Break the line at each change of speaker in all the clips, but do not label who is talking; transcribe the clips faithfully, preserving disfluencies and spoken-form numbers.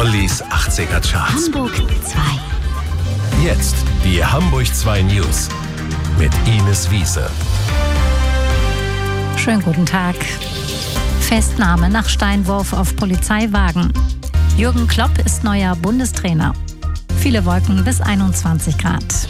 Ollis achtziger Charts.
Hamburg zwei.
Jetzt die Hamburg zwei News mit Ines Wiese.
Schönen guten Tag. Festnahme nach Steinwurf auf Polizeiwagen. Jürgen Klopp ist neuer Bundestrainer. Viele Wolken bis einundzwanzig Grad.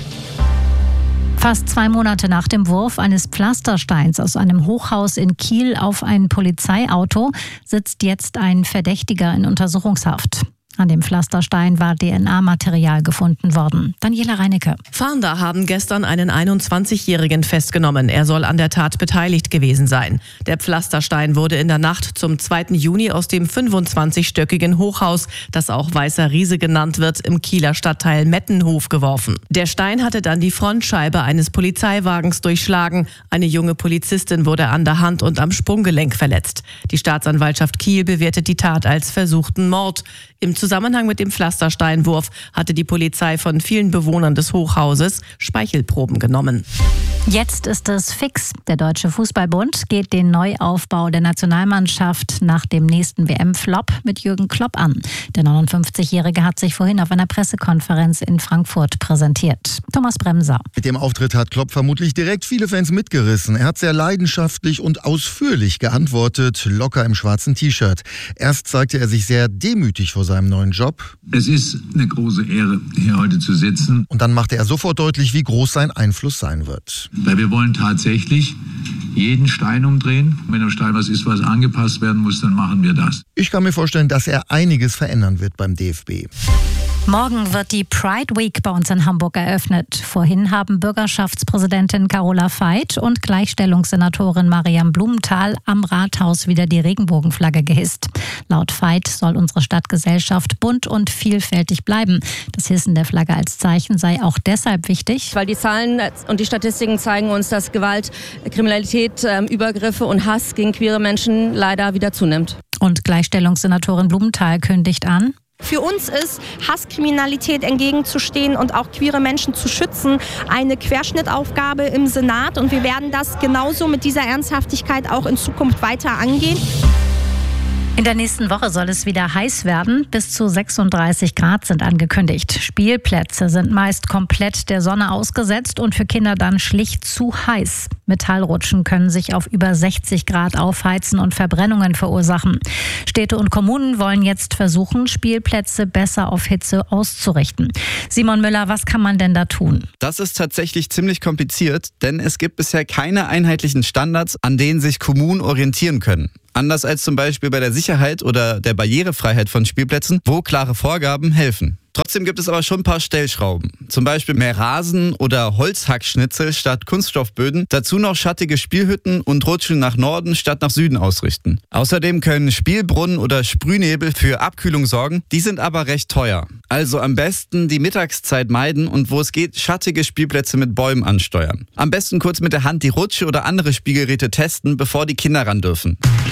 Fast zwei Monate nach dem Wurf eines Pflastersteins aus einem Hochhaus in Kiel auf ein Polizeiauto sitzt jetzt ein Verdächtiger in Untersuchungshaft. An dem Pflasterstein war D N A-Material gefunden worden. Daniela Reinecke.
Fahnder haben gestern einen einundzwanzigjährigen festgenommen. Er soll an der Tat beteiligt gewesen sein. Der Pflasterstein wurde in der Nacht zum zweiten Juni aus dem fünfundzwanzigstöckigen Hochhaus, das auch Weißer Riese genannt wird, im Kieler Stadtteil Mettenhof geworfen. Der Stein hatte dann die Frontscheibe eines Polizeiwagens durchschlagen. Eine junge Polizistin wurde an der Hand und am Sprunggelenk verletzt. Die Staatsanwaltschaft Kiel bewertet die Tat als versuchten Mord. Im Zusammenhang mit dem Pflastersteinwurf hatte die Polizei von vielen Bewohnern des Hochhauses Speichelproben genommen.
Jetzt ist es fix. Der Deutsche Fußballbund geht den Neuaufbau der Nationalmannschaft nach dem nächsten W M-Flop mit Jürgen Klopp an. Der neunundfünfzigjährige hat sich vorhin auf einer Pressekonferenz in Frankfurt präsentiert. Thomas Bremser.
Mit dem Auftritt hat Klopp vermutlich direkt viele Fans mitgerissen. Er hat sehr leidenschaftlich und ausführlich geantwortet, locker im schwarzen T-Shirt. Erst zeigte er sich sehr demütig vor seinem neuen Job.
Es ist eine große Ehre, hier heute zu sitzen.
Und dann machte er sofort deutlich, wie groß sein Einfluss sein wird.
Weil wir wollen tatsächlich jeden Stein umdrehen. Wenn am Stein was ist, was angepasst werden muss, dann machen wir das.
Ich kann mir vorstellen, dass er einiges verändern wird beim D F B.
Morgen wird die Pride Week bei uns in Hamburg eröffnet. Vorhin haben Bürgerschaftspräsidentin Carola Veit und Gleichstellungssenatorin Mariam Blumenthal am Rathaus wieder die Regenbogenflagge gehisst. Laut Veit soll unsere Stadtgesellschaft bunt und vielfältig bleiben. Das Hissen der Flagge als Zeichen sei auch deshalb wichtig,
weil die Zahlen und die Statistiken zeigen uns, dass Gewalt, Kriminalität, Übergriffe und Hass gegen queere Menschen leider wieder zunimmt.
Und Gleichstellungssenatorin Blumenthal kündigt an:
Für uns ist Hasskriminalität entgegenzustehen und auch queere Menschen zu schützen eine Querschnittaufgabe im Senat. Und wir werden das genauso mit dieser Ernsthaftigkeit auch in Zukunft weiter angehen.
In der nächsten Woche soll es wieder heiß werden. Bis zu sechsunddreißig Grad sind angekündigt. Spielplätze sind meist komplett der Sonne ausgesetzt und für Kinder dann schlicht zu heiß. Metallrutschen können sich auf über sechzig Grad aufheizen und Verbrennungen verursachen. Städte und Kommunen wollen jetzt versuchen, Spielplätze besser auf Hitze auszurichten. Simon Müller, was kann man denn da tun?
Das ist tatsächlich ziemlich kompliziert, denn es gibt bisher keine einheitlichen Standards, an denen sich Kommunen orientieren können. Anders als zum Beispiel bei der Sicherheit oder der Barrierefreiheit von Spielplätzen, wo klare Vorgaben helfen. Trotzdem gibt es aber schon ein paar Stellschrauben. Zum Beispiel mehr Rasen oder Holzhackschnitzel statt Kunststoffböden. Dazu noch schattige Spielhütten und Rutschen nach Norden statt nach Süden ausrichten. Außerdem können Spielbrunnen oder Sprühnebel für Abkühlung sorgen. Die sind aber recht teuer. Also am besten die Mittagszeit meiden und wo es geht, schattige Spielplätze mit Bäumen ansteuern. Am besten kurz mit der Hand die Rutsche oder andere Spielgeräte testen, bevor die Kinder ran dürfen.